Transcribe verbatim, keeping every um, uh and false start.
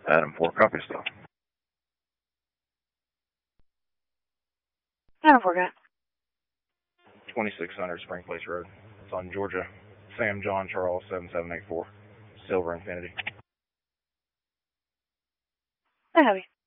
Adam four, copy stuff. Adam four, got twenty-six hundred Spring Place Road. It's on Georgia. Sam John Charles seven seven eight four. Silver Infinity. I have you.